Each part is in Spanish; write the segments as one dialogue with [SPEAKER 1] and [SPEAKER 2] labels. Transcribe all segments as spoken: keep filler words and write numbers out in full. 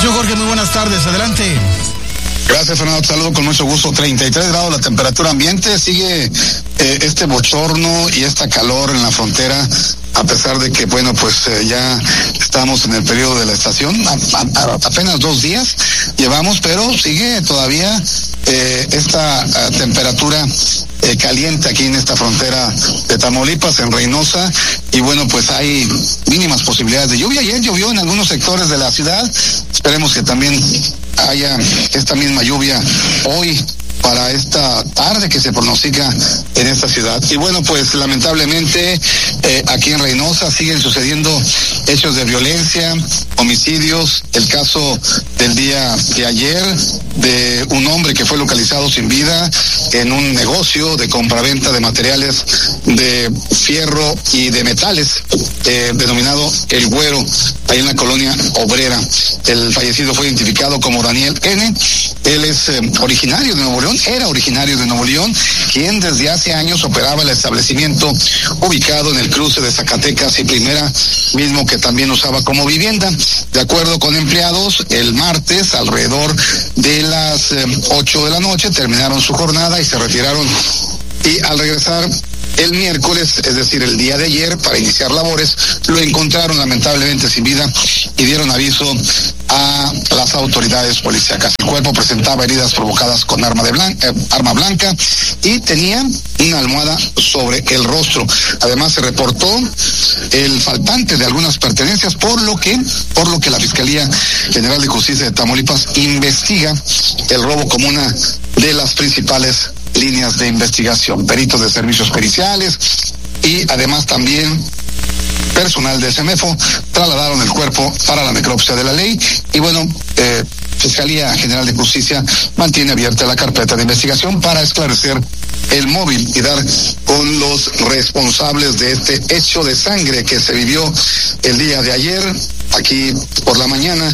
[SPEAKER 1] información, Jorge, muy buenas tardes, adelante.
[SPEAKER 2] Gracias, Fernando, te saludo con mucho gusto. treinta y tres grados la temperatura ambiente, sigue eh, este bochorno y esta calor en la frontera, a pesar de que, bueno, pues eh, ya estamos en el periodo de la estación, a, a, a, apenas dos días llevamos, pero sigue todavía eh, esta a, temperatura eh, caliente aquí en esta frontera de Tamaulipas, en Reynosa, y bueno, pues hay mínimas posibilidades de lluvia. Ayer llovió en algunos sectores de la ciudad, esperemos que también haya esta misma lluvia hoy para esta tarde que se pronostica en esta ciudad. Y bueno, pues lamentablemente eh, aquí en Reynosa siguen sucediendo hechos de violencia, homicidios. El caso del día de ayer de un hombre que fue localizado sin vida en un negocio de compraventa de materiales de fierro y de metales, eh, denominado El Güero, ahí en la colonia obrera. El fallecido fue identificado como Daniel N. Él es eh, originario de Nuevo León, era originario de Nuevo León, quien desde hace años operaba el establecimiento ubicado en el cruce de Zacatecas y Primera, mismo que también usaba como vivienda. De acuerdo con empleados, el martes, alrededor de las eh, ocho de la noche, terminaron su jornada y se retiraron. Y al regresar el miércoles, es decir, el día de ayer, para iniciar labores, lo encontraron lamentablemente sin vida y dieron aviso a las autoridades policíacas. El cuerpo presentaba heridas provocadas con arma de blanca, eh, arma blanca y tenía una almohada sobre el rostro. Además se reportó el faltante de algunas pertenencias, por lo que, por lo que la Fiscalía General de Justicia de Tamaulipas investiga el robo como una de las principales líneas de investigación. Peritos de servicios periciales y además también personal de SEMEFO trasladaron el cuerpo para la necropsia de la ley. Y bueno, eh, Fiscalía General de Justicia mantiene abierta la carpeta de investigación para esclarecer el móvil y dar con los responsables de este hecho de sangre que se vivió el día de ayer, aquí por la mañana,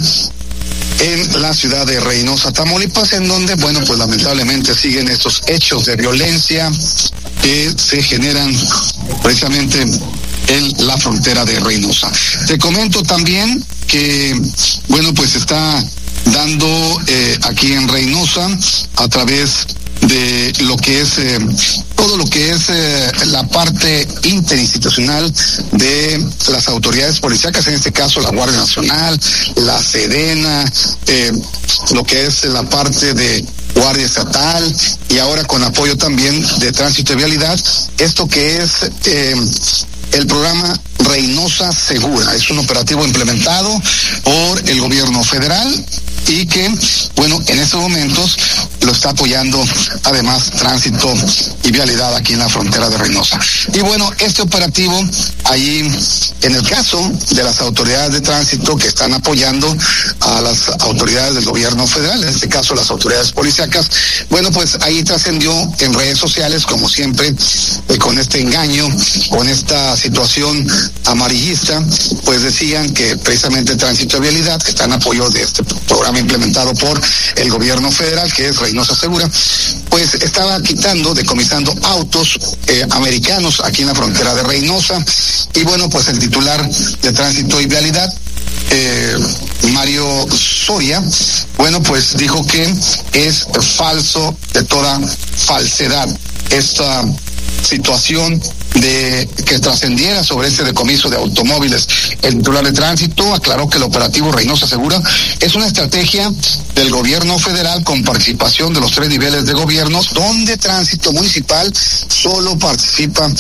[SPEAKER 2] en la ciudad de Reynosa, Tamaulipas, en donde, bueno, pues lamentablemente siguen estos hechos de violencia que se generan precisamente en la frontera de Reynosa. Te comento también que, bueno, pues está dando eh, aquí en Reynosa, a través de lo que es eh, todo lo que es eh, la parte interinstitucional de las autoridades policíacas, en este caso la Guardia Nacional, la Sedena, eh, lo que es la parte de Guardia Estatal y ahora con apoyo también de Tránsito y Vialidad, esto que es eh, el programa Reynosa Segura. Es un operativo implementado por el gobierno federal y que, bueno, en estos momentos lo está apoyando además Tránsito y Vialidad aquí en la frontera de Reynosa. Y bueno, este operativo, ahí en el caso de las autoridades de tránsito que están apoyando a las autoridades del gobierno federal, en este caso las autoridades policíacas, bueno, pues ahí trascendió en redes sociales, como siempre, eh, con este engaño, con esta situación amarillista, pues decían que precisamente Tránsito y Vialidad, que está en apoyo de este programa implementado por el gobierno federal, que es Reynosa Segura, pues estaba quitando, decomisando autos eh, americanos aquí en la frontera de Reynosa. Y bueno, pues el titular de Tránsito y Vialidad, eh, Mario Soria, bueno, pues dijo que es falso, de toda falsedad, esta situación de que trascendiera sobre este decomiso de automóviles. El titular de Tránsito aclaró que el operativo Reynosa Segura es una estrategia del gobierno federal con participación de los tres niveles de gobierno, donde Tránsito Municipal solo participa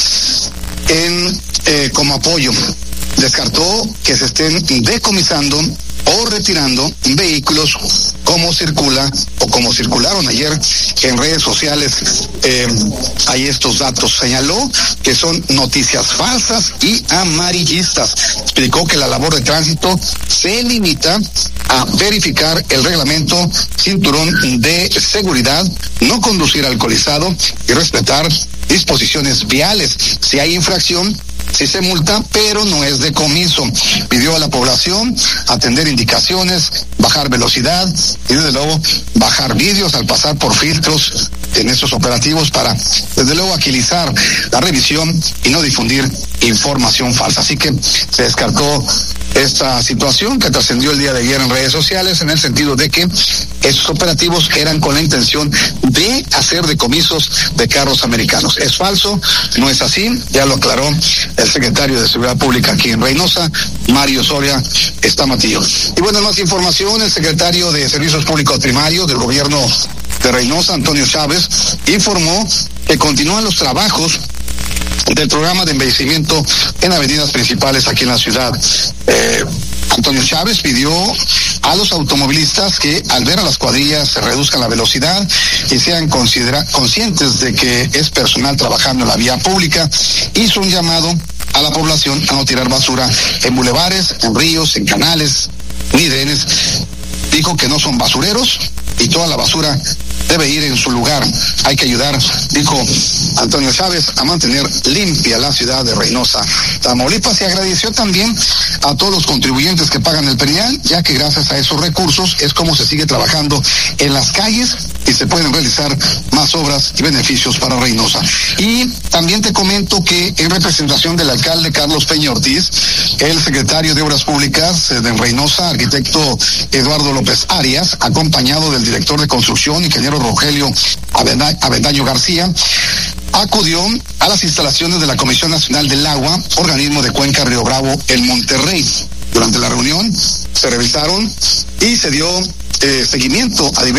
[SPEAKER 2] en eh, como apoyo. Descartó que se estén decomisando o retirando vehículos como circula o como circularon ayer en redes sociales. Eh, hay estos datos. Señaló que son noticias falsas y amarillistas. Explicó que la labor de Tránsito se limita a verificar el reglamento, cinturón de seguridad, no conducir alcoholizado y respetar disposiciones viales. Si hay infracción, sí se multa, pero no es decomiso. Pidió a la población atender indicaciones, bajar velocidad y desde luego bajar vídeos al pasar por filtros en estos operativos para, desde luego, agilizar la revisión y no difundir información falsa. Así que se descartó esta situación que trascendió el día de ayer en redes sociales, en el sentido de que estos operativos eran con la intención de hacer decomisos de carros americanos. Es falso, no es así, ya lo aclaró el secretario de Seguridad Pública aquí en Reynosa, Mario Soria Estamatillo. Y bueno, más información, el secretario de Servicios Públicos Primarios del gobierno de Reynosa, Antonio Chávez, informó que continúan los trabajos del programa de embellecimiento en avenidas principales aquí en la ciudad. Eh, Antonio Chávez pidió a los automovilistas que al ver a las cuadrillas se reduzcan la velocidad y sean considera- conscientes de que es personal trabajando en la vía pública. Hizo un llamado a la población a no tirar basura en bulevares, en ríos, en canales, ni drenes. Dijo que no son basureros y toda la basura debe ir en su lugar. Hay que ayudar, dijo Antonio Chávez, a mantener limpia la ciudad de Reynosa, Tamaulipas, y agradeció también a todos los contribuyentes que pagan el predial, ya que gracias a esos recursos es como se sigue trabajando en las calles y se pueden realizar más obras y beneficios para Reynosa. Y también te comento que en representación del alcalde Carlos Peña Ortiz, el secretario de Obras Públicas de Reynosa, arquitecto Eduardo López Arias, acompañado del director de construcción, ingeniero Rogelio Avendaño García, acudió a las instalaciones de la Comisión Nacional del Agua, organismo de Cuenca Río Bravo en Monterrey. Durante la reunión se revisaron y se dio eh, seguimiento a diversos